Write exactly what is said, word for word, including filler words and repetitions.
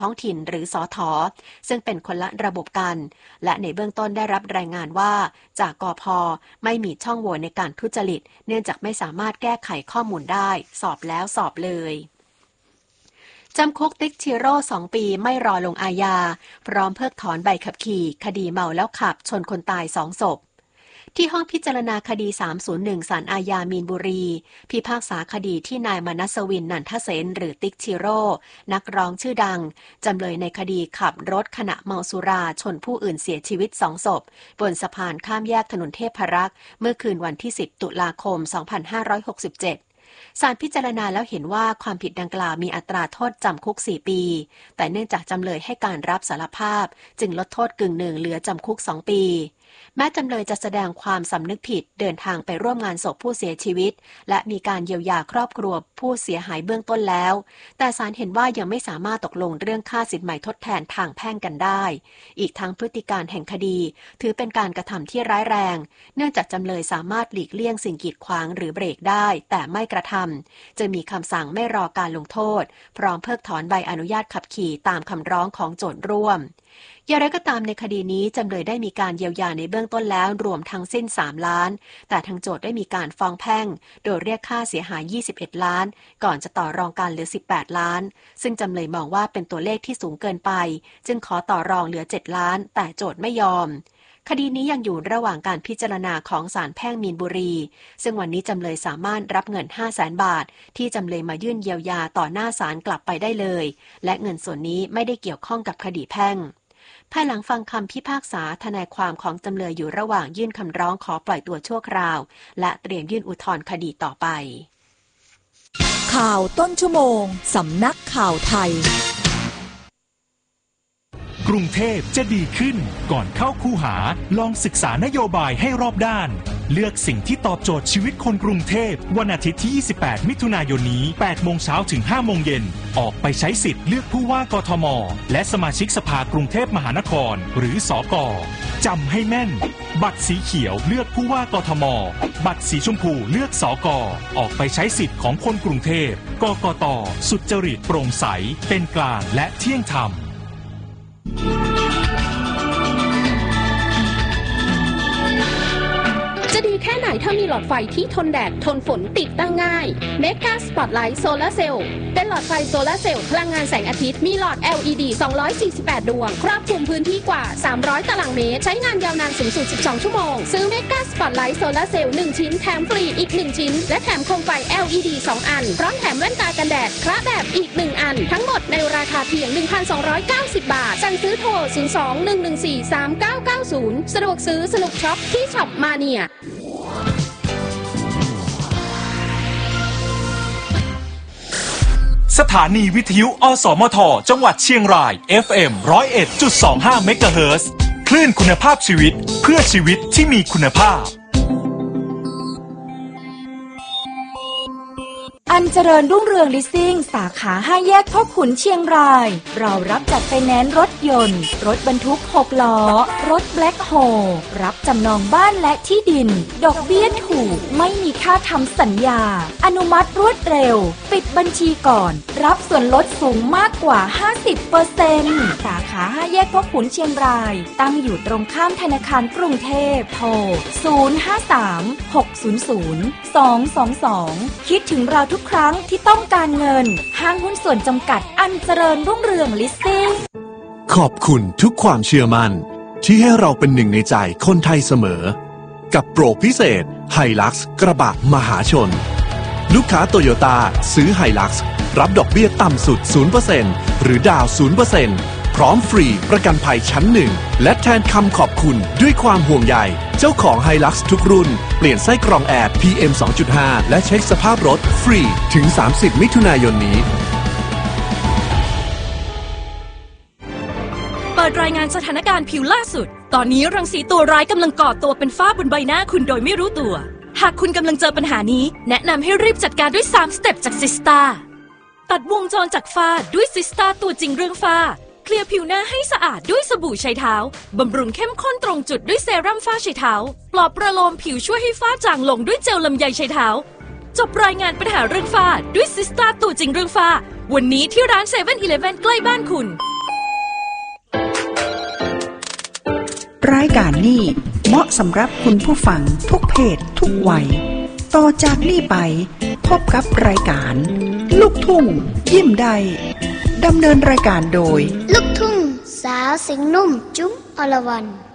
ท้องถิ่นหรือสท.ซึ่งเป็นคนละระบบกันและในเบื้องต้นได้รับรายงานว่าจากกพ.ไม่มีช่องโหว่ในการทุจริตเนื่องจากไม่สามารถแก้ไขข้อมูลได้สอบแล้วสอบเลยจำคุกติ๊กชิโร่สองปีไม่รอลงอาญาพร้อมเพิกถอนใบขับขี่คดีเมาแล้วขับชนคนตายสองศพที่ห้องพิจารณาคดีสามศูนย์หนึ่งศาลอาญามีนบุรีพิพากษาคดีที่นายมนัสวินนันทเสนหรือติ๊กชิโร่นักร้องชื่อดังจำเลยในคดีขับรถขณะเมาสุราชนผู้อื่นเสียชีวิตสองศพบนสะพานข้ามแยกถนนเทพรักษ์เมื่อคืนวันที่สิบตุลาคมสองพันห้าร้อยหกสิบเจ็ดศาลพิจารณาแล้วเห็นว่าความผิดดังกล่าวมีอัตราโทษจำคุกสี่ปีแต่เนื่องจากจำเลยให้การรับสารภาพจึงลดโทษกึ่งหนึ่งเหลือจำคุกสองปีแม้จำเลยจะแสดงความสำนึกผิดเดินทางไปร่วมงานศพผู้เสียชีวิตและมีการเยียวยาครอบครัวผู้เสียหายเบื้องต้นแล้วแต่ศาลเห็นว่ายังไม่สามารถตกลงเรื่องค่าสินไหมทดแทนทางแพ่งกันได้อีกทั้งพฤติการแห่งคดีถือเป็นการกระทำที่ร้ายแรงเนื่องจากจำเลยสามารถหลีกเลี่ยงสิ่งกีดขวางหรือเบรกได้แต่ไม่กระทำจึงมีคำสั่งไม่รอการลงโทษพร้อมเพิกถอนใบอนุญาตขับขี่ตามคำร้องของโจทย์ร่วมอย่างไรก็ตามในคดีนี้จำเลยได้มีการเยียวยาในเบื้องต้นแล้วรวมทั้งสิ้นสามล้านแต่ทางโจทย์ได้มีการฟ้องแพ่งโดยเรียกค่าเสียหายยี่สิบเอ็ดล้านก่อนจะต่อรองกันเหลือสิบแปดล้านซึ่งจำเลยมองว่าเป็นตัวเลขที่สูงเกินไปจึงขอต่อรองเหลือเจ็ดล้านแต่โจทย์ไม่ยอมคดีนี้ยังอยู่ระหว่างการพิจารณาของศาลแพ่งมีนบุรีซึ่งวันนี้จำเลยสามารถรับเงิน ห้าแสน บาทที่จำเลยมายื่นเยียวยาต่อหน้าศาลกลับไปได้เลยและเงินส่วนนี้ไม่ได้เกี่ยวข้องกับคดีแพ่งภายหลังฟังคำพิพากษาทนายความของจำเลยอยู่ระหว่างยื่นคำร้องขอปล่อยตัวชั่วคราวและเตรียมยื่นอุทธรณ์คดีต่อไปข่าวต้นชั่วโมงสำนักข่าวไทยกรุงเทพจะดีขึ้นก่อนเข้าคูหาลองศึกษานโยบายให้รอบด้านเลือกสิ่งที่ตอบโจทย์ชีวิตคนกรุงเทพวันอาทิตย์ที่ยี่สิบแปดมิถุนายนนี้แปดโมงเช้าถึงห้าโมงเย็นออกไปใช้สิทธิ์เลือกผู้ว่ากทมและสมาชิกสภากรุงเทพมหานครหรือสก.จำให้แม่นบัตรสีเขียวเลือกผู้ว่ากทมบัตรสีชมพูเลือกสก.ออกไปใช้สิทธิ์ของคนกรุงเทพกกต.สุจริตโปร่งใสเป็นกลางและเที่ยงธรรมจะดีแค่ไหนถ้ามีหลอดไฟที่ทนแดดทนฝนติดตั้งง่าย Mega Spotlight Solar Cell เป็นหลอดไฟโซลาร์เซลล์พลังงานแสงอาทิตย์มีหลอด แอล อี ดี สองร้อยสี่สิบแปด ดวงครอบคลุมพื้นที่กว่าสามร้อยตารางเมตรใช้งานยาวนานสูงสุดสิบสองชั่วโมงซื้อ Mega Spotlight Solar Cell หนึ่งชิ้นแถมฟรีอีกหนึ่งชิ้นและแถมโคมไฟ แอล อี ดี สองอันพร้อมแถมแว่นตากันแดดคละแบบอีกหนึ่งอันทั้งหมดในราคาเพียง หนึ่งพันสองร้อยเก้าสิบ บาทสั่งซื้อโทรศูนย์ สอง หนึ่ง หนึ่ง สี่ สาม เก้า เก้า ศูนย์สะดวกซื้อสนุกช็อปที่ช็อปมาเนียสถานีวิทยุอสมทจังหวัดเชียงราย เอฟ เอ็ม หนึ่งศูนย์เอ็ดจุดสองห้า เมกะเฮิรตซ์คลื่นคุณภาพชีวิตเพื่อชีวิตที่มีคุณภาพอันเจริญรุ่งเรืองลิสซิ่งสาขาห้าแยกพ่อขุนเชียงรายเรารับจัดไฟแนนซ์รถยนต์รถบรรทุกหกล้อรถแบล็คโฮลรับจำนองบ้านและที่ดินดอกเบี้ยถูกไม่มีค่าทำสัญญาอนุมัติรวดเร็วปิดบัญชีก่อนรับส่วนลดสูงมากกว่า ห้าสิบเปอร์เซ็นต์ สาขาห้าแยกพ่อขุนเชียงรายตั้งอยู่ตรงข้ามธนาคารกรุงเทพโทรศูนย์ ห้า สาม หก ศูนย์ ศูนย์ สอง สอง สองคิดถึงเราทุกครั้งที่ต้องการเงินห้างหุ้นส่วนจำกัดอันเจริญรุ่งเรืองลิสซิ่งขอบคุณทุกความเชื่อมั่นที่ให้เราเป็นหนึ่งในใจคนไทยเสมอกับโปรพิเศษไฮลักซ์กระบะมหาชนลูกค้าโตโยต้าซื้อไฮลักซ์รับดอกเบี้ยต่ำสุด ศูนย์ เปอร์เซ็นต์ หรือดาว ศูนย์ เปอร์เซ็นต์ พร้อมฟรีประกันภัยชั้นหนึ่งและแทนคำขอบคุณด้วยความห่วงใยเจ้าของไฮลักซ์ทุกรุ่นเปลี่ยนไส้กรองแอร์ พี เอ็ม สองจุดห้า และเช็คสภาพรถฟรีถึงสามสิบมิถุนายนนี้เปิดรายงานสถานการณ์ผิวล่าสุดตอนนี้รังสีตัวร้ายกำลังก่อตัวเป็นฝ้าบนใบหน้าคุณโดยไม่รู้ตัวหากคุณกำลังเจอปัญหานี้แนะนำให้รีบจัดการด้วยสามสเต็ปจากซิสตาตัดวงจรจากฝ้าด้วยซิสตาตัวจริงเรื่องฝ้าเคลียร์ผิวหน้าให้สะอาดด้วยสบู่ใช้เท้าบำรุงเข้มข้นตรงจุดด้วยเซรั่มฝ้าใช้เท้าปลอบประโลมผิวช่วยให้ฝ้าจางลงด้วยเจลลำไยใช้เท้าจบรายงานปัญหาเรื่องฝ้าด้วยซิสตาตัวจริงเรื่องฝ้าวันนี้ที่ร้านเซเว่นอีเลฟเว่นใกล้บ้านคุณรายการนี้เหมาะสำหรับคุณผู้ฟังทุกเพศทุกวัยต่อจากนี้ไปพบกับรายการลูกทุ่งยิ้มได้ดำเนินรายการโดยลูกทุ่งสาวเสียงนุ่มจุ๊มอรวรรณ